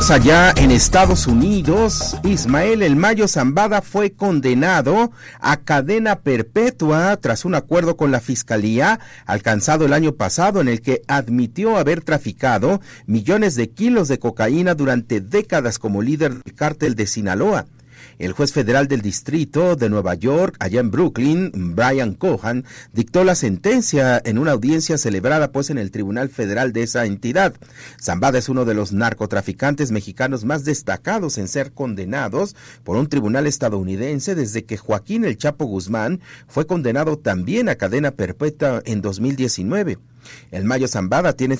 Más allá, en Estados Unidos, Ismael El Mayo Zambada fue condenado a cadena perpetua tras un acuerdo con la Fiscalía alcanzado el año pasado, en el que admitió haber traficado millones de kilos de cocaína durante décadas como líder del cártel de Sinaloa. El juez federal del distrito de Nueva York, allá en Brooklyn, Brian Cohan, dictó la sentencia en una audiencia celebrada en el Tribunal Federal de esa entidad. Zambada es uno de los narcotraficantes mexicanos más destacados en ser condenados por un tribunal estadounidense desde que Joaquín El Chapo Guzmán fue condenado también a cadena perpetua en 2019. El Mayo Zambada tiene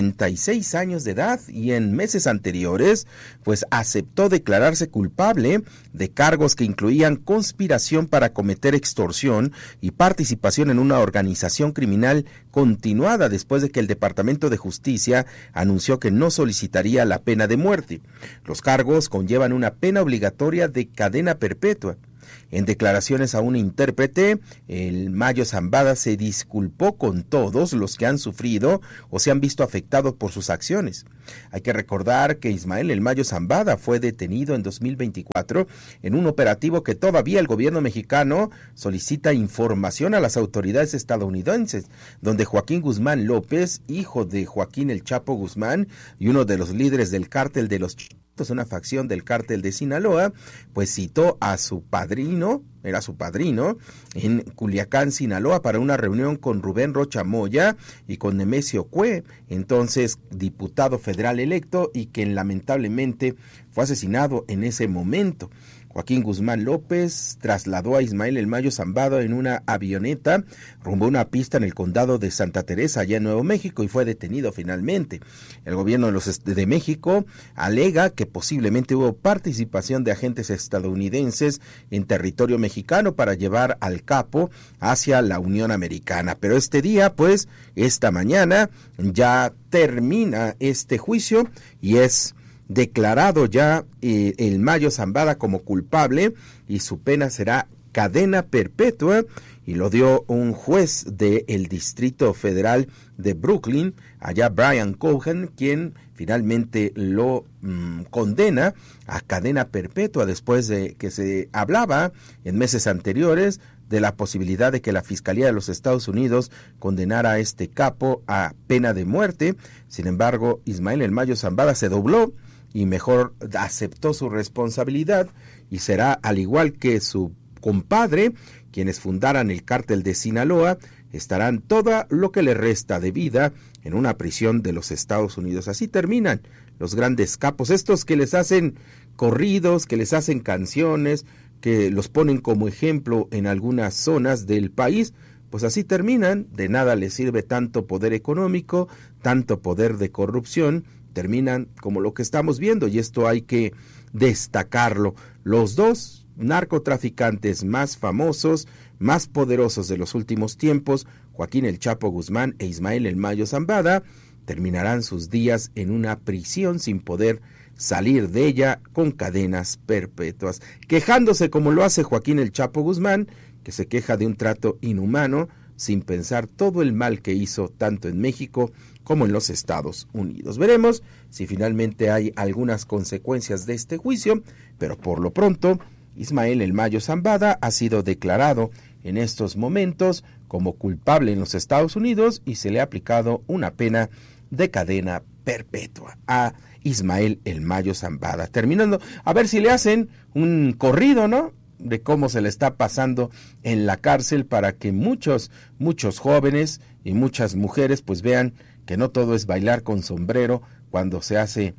76 años de edad y en meses anteriores, aceptó declararse culpable de cargos que incluían conspiración para cometer extorsión y participación en una organización criminal continuada después de que el Departamento de Justicia anunció que no solicitaría la pena de muerte. Los cargos conllevan una pena obligatoria de cadena perpetua. En declaraciones a un intérprete, el Mayo Zambada se disculpó con todos los que han sufrido o se han visto afectados por sus acciones. Hay que recordar que Ismael El Mayo Zambada fue detenido en 2024 en un operativo que todavía el gobierno mexicano solicita información a las autoridades estadounidenses, donde Joaquín Guzmán López, hijo de Joaquín El Chapo Guzmán y uno de los líderes del cártel de los una facción del cártel de Sinaloa, citó a su padrino, era su padrino, en Culiacán, Sinaloa, para una reunión con Rubén Rocha Moya y con Nemesio Cue, entonces diputado federal electo y quien lamentablemente fue asesinado en ese momento. Joaquín Guzmán López trasladó a Ismael El Mayo Zambada en una avioneta rumbo a una pista en el condado de Santa Teresa, allá en Nuevo México, y fue detenido finalmente. El gobierno de México alega que posiblemente hubo participación de agentes estadounidenses en territorio mexicano para llevar al capo hacia la Unión Americana. Pero este día, esta mañana, ya termina este juicio y es declarado ya el Mayo Zambada como culpable y su pena será cadena perpetua, y lo dio un juez del Distrito Federal de Brooklyn, allá Brian Cohan, quien finalmente lo condena a cadena perpetua después de que se hablaba en meses anteriores de la posibilidad de que la Fiscalía de los Estados Unidos condenara a este capo a pena de muerte. Sin embargo, Ismael El Mayo Zambada se dobló y mejor aceptó su responsabilidad y será, al igual que su compadre, quienes fundaran el cártel de Sinaloa, estarán todo lo que le resta de vida en una prisión de los Estados Unidos. Así terminan los grandes capos, estos que les hacen corridos, que les hacen canciones, que los ponen como ejemplo en algunas zonas del país. Así terminan, de nada les sirve tanto poder económico, tanto poder de corrupción, terminan como lo que estamos viendo, y esto hay que destacarlo. Los dos narcotraficantes más famosos, más poderosos de los últimos tiempos, Joaquín El Chapo Guzmán e Ismael El Mayo Zambada, terminarán sus días en una prisión sin poder salir de ella, con cadenas perpetuas, quejándose como lo hace Joaquín El Chapo Guzmán, que se queja de un trato inhumano, sin pensar todo el mal que hizo tanto en México como en los Estados Unidos. Veremos si finalmente hay algunas consecuencias de este juicio, pero por lo pronto, Ismael El Mayo Zambada ha sido declarado en estos momentos como culpable en los Estados Unidos y se le ha aplicado una pena de cadena perpetua a Ismael El Mayo Zambada. Terminando, a ver si le hacen un corrido, ¿no?, de cómo se le está pasando en la cárcel, para que muchos jóvenes y muchas mujeres vean que no todo es bailar con sombrero cuando se hace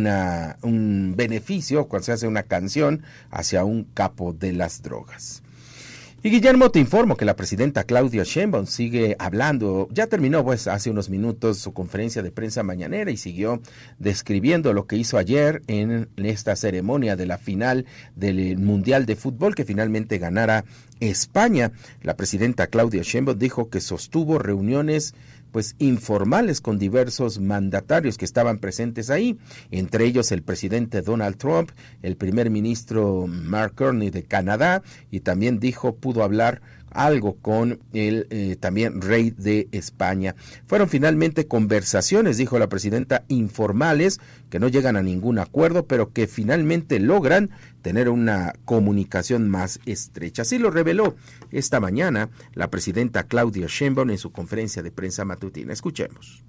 un beneficio, cuando se hace una canción hacia un capo de las drogas. Y Guillermo, te informo que la presidenta Claudia Sheinbaum sigue hablando, ya terminó hace unos minutos su conferencia de prensa mañanera y siguió describiendo lo que hizo ayer en esta ceremonia de la final del Mundial de Fútbol que finalmente ganara España. La presidenta Claudia Sheinbaum dijo que sostuvo reuniones informales con diversos mandatarios que estaban presentes ahí, entre ellos el presidente Donald Trump, el primer ministro Mark Carney de Canadá, y también dijo pudo hablar algo con el también rey de España. Fueron finalmente conversaciones, dijo la presidenta, informales, que no llegan a ningún acuerdo, pero que finalmente logran tener una comunicación más estrecha. Así lo reveló esta mañana la presidenta Claudia Sheinbaum en su conferencia de prensa matutina. Escuchemos.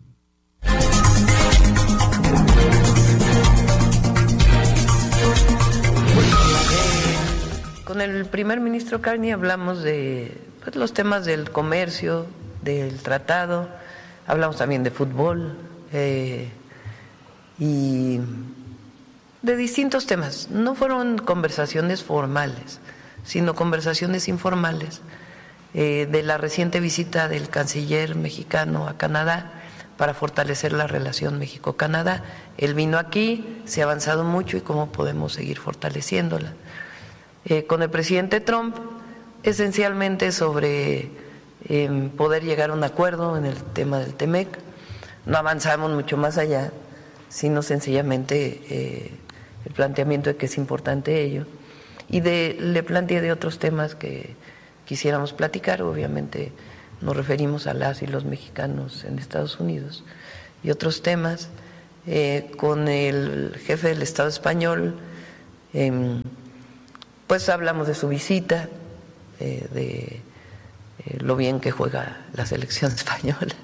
Con el primer ministro Carney hablamos de los temas del comercio, del tratado, hablamos también de fútbol y de distintos temas. No fueron conversaciones formales, sino conversaciones informales de la reciente visita del canciller mexicano a Canadá para fortalecer la relación México-Canadá. Él vino aquí, se ha avanzado mucho y cómo podemos seguir fortaleciéndola. Con el presidente Trump, esencialmente sobre poder llegar a un acuerdo en el tema del TEMEC. No avanzamos mucho más allá, sino sencillamente el planteamiento de que es importante ello. Y le planteé de otros temas que quisiéramos platicar. Obviamente nos referimos a las y los mexicanos en Estados Unidos y otros temas. Con el jefe del Estado español, pues hablamos de su visita, de lo bien que juega la selección española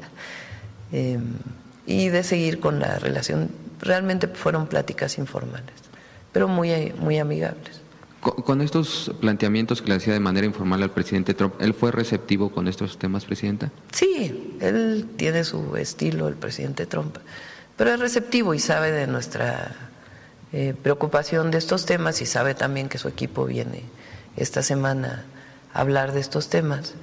y de seguir con la relación. Realmente fueron pláticas informales, pero muy, muy amigables. Con estos planteamientos que le hacía de manera informal al presidente Trump, ¿él fue receptivo con estos temas, presidenta? Sí, él tiene su estilo, el presidente Trump, pero es receptivo y sabe de nuestra preocupación de estos temas y sabe también que su equipo viene esta semana a hablar de estos temas.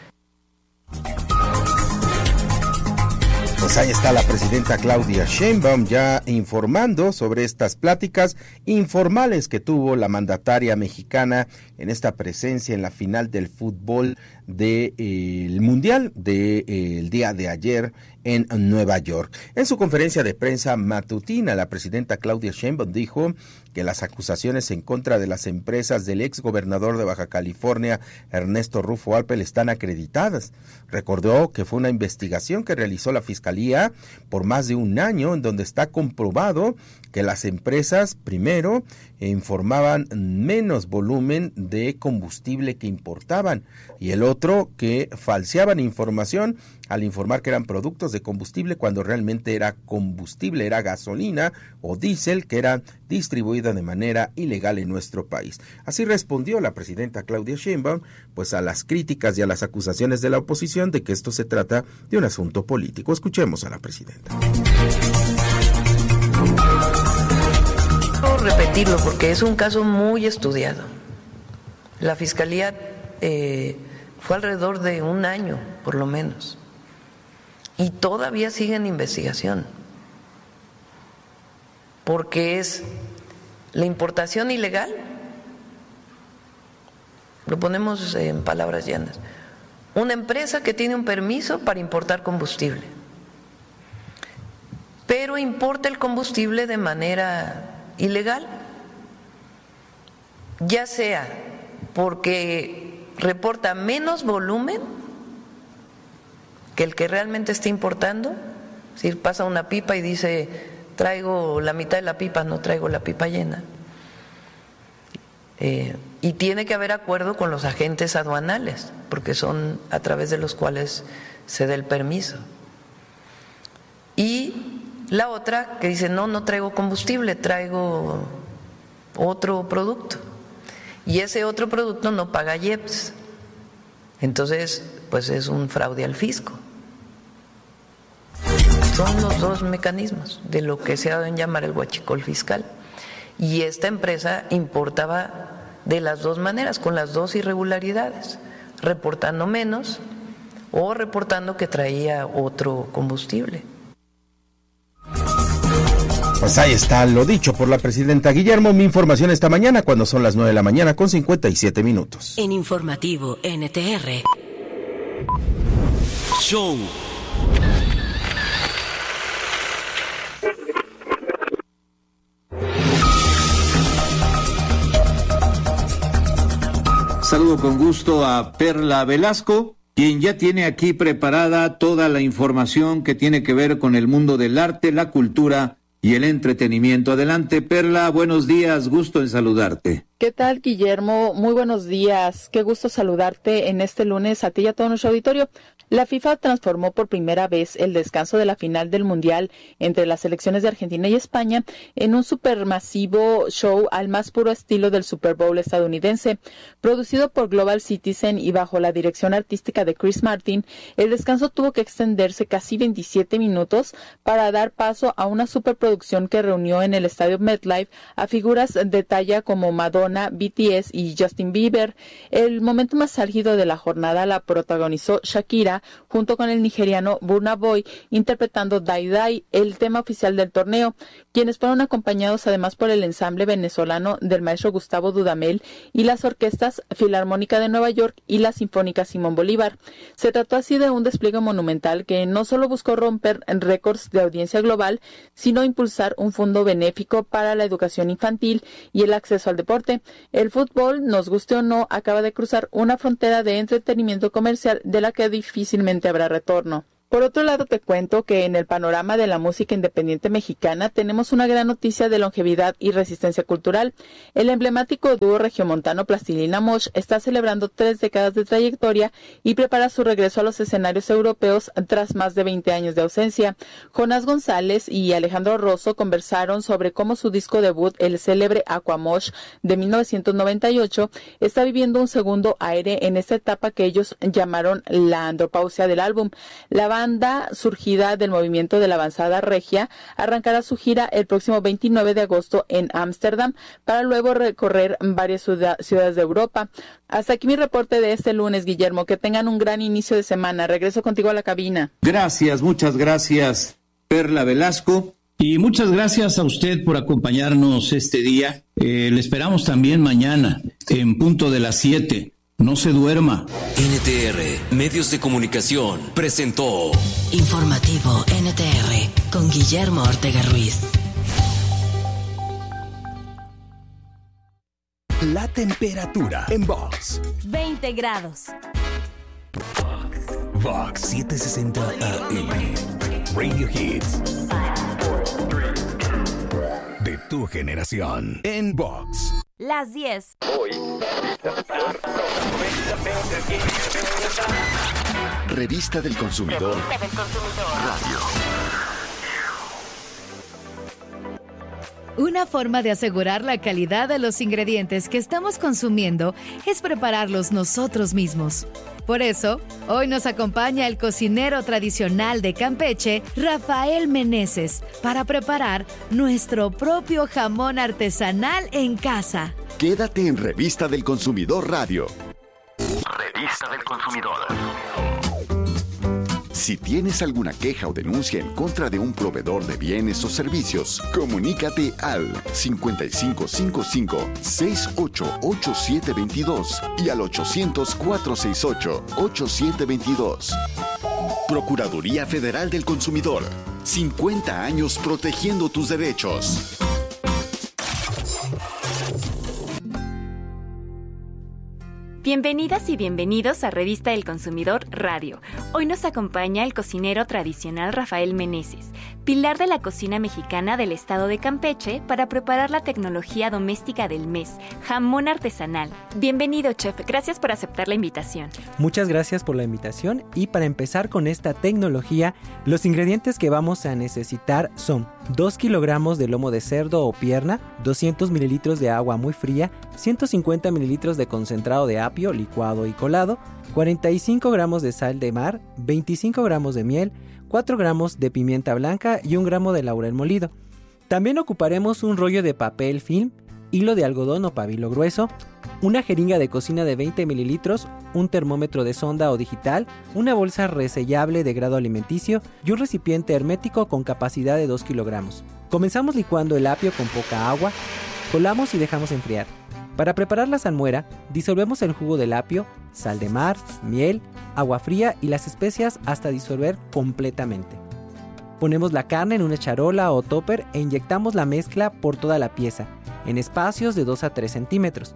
Pues ahí está la presidenta Claudia Sheinbaum ya informando sobre estas pláticas informales que tuvo la mandataria mexicana en esta presencia en la final del fútbol del Mundial del día de ayer en Nueva York. En su conferencia de prensa matutina, la presidenta Claudia Sheinbaum dijo que las acusaciones en contra de las empresas del ex gobernador de Baja California, Ernesto Rufo Alpel, están acreditadas. Recordó que fue una investigación que realizó la Fiscalía por más de un año, en donde está comprobado que las empresas, primero, informaban menos volumen de combustible que importaban, y el otro, que falseaban información al informar que eran productos de combustible cuando realmente era combustible, era gasolina o diésel que era distribuida de manera ilegal en nuestro país. Así respondió la presidenta Claudia Sheinbaum pues a las críticas y a las acusaciones de la oposición de que esto se trata de un asunto político. Escuchemos a la presidenta. Quiero repetirlo porque es un caso muy estudiado. La Fiscalía fue alrededor de un año, por lo menos, y todavía sigue en investigación, porque es la importación ilegal, lo ponemos en palabras llanas, una empresa que tiene un permiso para importar combustible, pero importa el combustible de manera ilegal, ya sea porque reporta menos volumen que el que realmente está importando, es decir, pasa una pipa y dice, traigo la mitad de la pipa, no traigo la pipa llena. Y tiene que haber acuerdo con los agentes aduanales, porque son a través de los cuales se da el permiso. Y la otra que dice, no traigo combustible, traigo otro producto. Y ese otro producto no paga IEPS. Entonces, pues es un fraude al fisco. Son los dos mecanismos de lo que se ha dado en llamar el huachicol fiscal. Y esta empresa importaba de las dos maneras, con las dos irregularidades, reportando menos o reportando que traía otro combustible. Pues ahí está lo dicho por la presidenta. Guillermo, mi información esta mañana cuando son las 9 a.m. con 57 minutos. En Informativo NTR. Show. Saludo con gusto a Perla Velasco, quien ya tiene aquí preparada toda la información que tiene que ver con el mundo del arte, la cultura y el entretenimiento. Adelante, Perla, buenos días, gusto en saludarte. ¿Qué tal, Guillermo? Muy buenos días. Qué gusto saludarte en este lunes a ti y a todo nuestro auditorio. La FIFA transformó por primera vez el descanso de la final del Mundial entre las selecciones de Argentina y España en un supermasivo show al más puro estilo del Super Bowl estadounidense. Producido por Global Citizen y bajo la dirección artística de Chris Martin, el descanso tuvo que extenderse casi 27 minutos para dar paso a una superproducción que reunió en el estadio MetLife a figuras de talla como Madonna, BTS y Justin Bieber. El momento más álgido de la jornada la protagonizó Shakira junto con el nigeriano Burna Boy interpretando Dai Dai, el tema oficial del torneo, quienes fueron acompañados además por el ensamble venezolano del maestro Gustavo Dudamel y las orquestas Filarmónica de Nueva York y la Sinfónica Simón Bolívar. Se trató así de un despliegue monumental que no solo buscó romper récords de audiencia global, sino impulsar un fondo benéfico para la educación infantil y el acceso al deporte. El fútbol, nos guste o no, acaba de cruzar una frontera de entretenimiento comercial de la que difícilmente habrá retorno. Por otro lado, te cuento que en el panorama de la música independiente mexicana tenemos una gran noticia de longevidad y resistencia cultural. El emblemático dúo regiomontano Plastilina Mosh está celebrando 3 décadas de trayectoria y prepara su regreso a los escenarios europeos tras más de 20 años de ausencia. Jonás González y Alejandro Rosso conversaron sobre cómo su disco debut, el célebre Aquamosh de 1998, está viviendo un segundo aire en esta etapa que ellos llamaron la andropausia del álbum. La banda, surgida del movimiento de la avanzada regia, arrancará su gira el próximo 29 de agosto en Ámsterdam para luego recorrer varias ciudades de Europa. Hasta aquí mi reporte de este lunes, Guillermo. Que tengan un gran inicio de semana. Regreso contigo a la cabina. Gracias, muchas gracias, Perla Velasco. Y muchas gracias a usted por acompañarnos este día. Le esperamos también mañana, en punto de las 7. No se duerma. NTR Medios de Comunicación presentó Informativo NTR con Guillermo Ortega Ruiz. La temperatura en Vox. 20 grados. Vox 760 AM. Radio Hits. De tu generación. En Vox. Las 10. Hoy. Revista del Consumidor. Radio. Una forma de asegurar la calidad de los ingredientes que estamos consumiendo es prepararlos nosotros mismos. Por eso, hoy nos acompaña el cocinero tradicional de Campeche, Rafael Meneses, para preparar nuestro propio jamón artesanal en casa. Quédate en Revista del Consumidor Radio. Revista del Consumidor. Si tienes alguna queja o denuncia en contra de un proveedor de bienes o servicios, comunícate al 5555-688722 y al 800-468-8722. Procuraduría Federal del Consumidor. 50 años protegiendo tus derechos. Bienvenidas y bienvenidos a Revista del Consumidor Radio. Hoy nos acompaña el cocinero tradicional Rafael Meneses, pilar de la cocina mexicana del estado de Campeche, para preparar la tecnología doméstica del mes, jamón artesanal. Bienvenido, chef. Gracias por aceptar la invitación. Muchas gracias por la invitación, y para empezar con esta tecnología, los ingredientes que vamos a necesitar son 2 kilogramos de lomo de cerdo o pierna, 200 mililitros de agua muy fría, 150 mililitros de concentrado de apio licuado y colado, 45 gramos de sal de mar, 25 gramos de miel, 4 gramos de pimienta blanca y 1 gramo de laurel molido. También ocuparemos un rollo de papel film, hilo de algodón o pabilo grueso, una jeringa de cocina de 20 mililitros, un termómetro de sonda o digital, una bolsa resellable de grado alimenticio y un recipiente hermético con capacidad de 2 kilogramos. Comenzamos licuando el apio con poca agua, colamos y dejamos enfriar. Para preparar la salmuera, disolvemos el jugo del apio, sal de mar, miel, agua fría y las especias hasta disolver completamente. Ponemos la carne en una charola o topper e inyectamos la mezcla por toda la pieza, en espacios de 2 a 3 centímetros.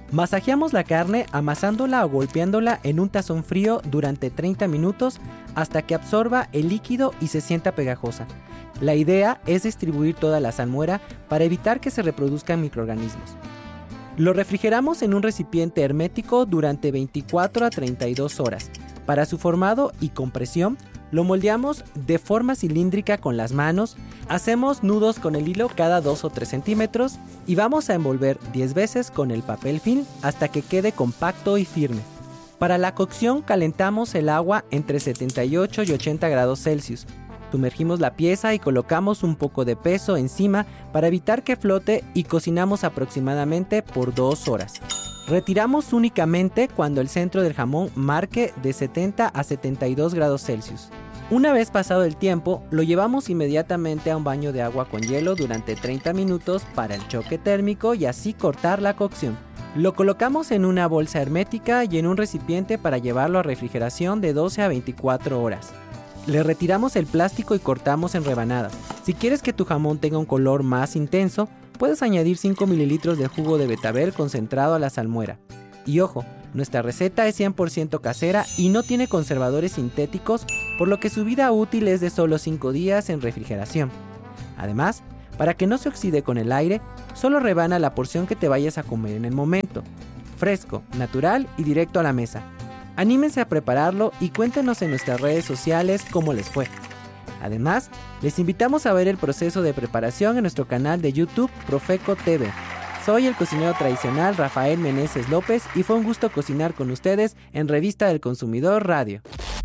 Masajeamos la carne amasándola o golpeándola en un tazón frío durante 30 minutos hasta que absorba el líquido y se sienta pegajosa. La idea es distribuir toda la salmuera para evitar que se reproduzcan microorganismos. Lo refrigeramos en un recipiente hermético durante 24 a 32 horas. Para su formado y compresión, lo moldeamos de forma cilíndrica con las manos, hacemos nudos con el hilo cada 2 o 3 centímetros y vamos a envolver 10 veces con el papel film hasta que quede compacto y firme. Para la cocción calentamos el agua entre 78 y 80 grados Celsius. Sumergimos la pieza y colocamos un poco de peso encima para evitar que flote y cocinamos aproximadamente por 2 horas. Retiramos únicamente cuando el centro del jamón marque de 70 a 72 grados Celsius. Una vez pasado el tiempo, lo llevamos inmediatamente a un baño de agua con hielo durante 30 minutos para el choque térmico y así cortar la cocción. Lo colocamos en una bolsa hermética y en un recipiente para llevarlo a refrigeración de 12 a 24 horas. Le retiramos el plástico y cortamos en rebanadas. Si quieres que tu jamón tenga un color más intenso, puedes añadir 5 mililitros de jugo de betabel concentrado a la salmuera. Y ojo, nuestra receta es 100% casera y no tiene conservadores sintéticos, por lo que su vida útil es de solo 5 días en refrigeración. Además, para que no se oxide con el aire, solo rebana la porción que te vayas a comer en el momento. Fresco, natural y directo a la mesa. Anímense a prepararlo y cuéntenos en nuestras redes sociales cómo les fue. Además, les invitamos a ver el proceso de preparación en nuestro canal de YouTube Profeco TV. Soy el cocinero tradicional Rafael Meneses López y fue un gusto cocinar con ustedes en Revista del Consumidor Radio.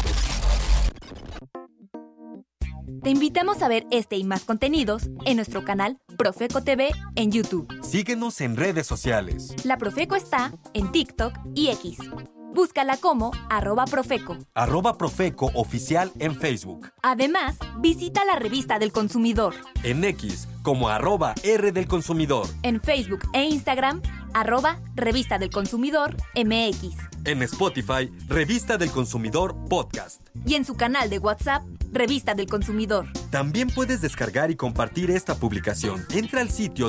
Te invitamos a ver este y más contenidos en nuestro canal Profeco TV en YouTube. Síguenos en redes sociales. La Profeco está en TikTok y X. Búscala como @Profeco. @Profeco Oficial en Facebook. Además, visita la Revista del Consumidor. En X como @R del Consumidor. En Facebook e Instagram, @Revista del Consumidor MX. En Spotify, Revista del Consumidor Podcast. Y en su canal de WhatsApp, Revista del Consumidor. También puedes descargar y compartir esta publicación. Entra al sitio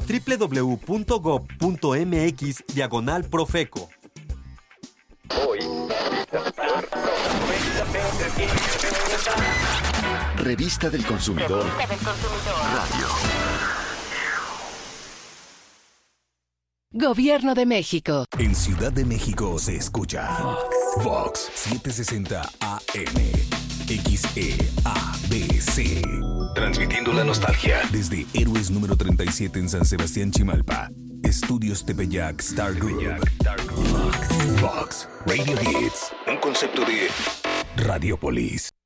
www.gov.mx/Profeco. Hoy, Revista del Consumidor Radio. Gobierno de México. En Ciudad de México se escucha Vox 760 AM. XEABC. Transmitiendo la nostalgia. Desde Héroes número 37 en San Sebastián, Chimalpa. Estudios Tepeyac Star Group. Vox Radio Hits. Un concepto de Radiopolis.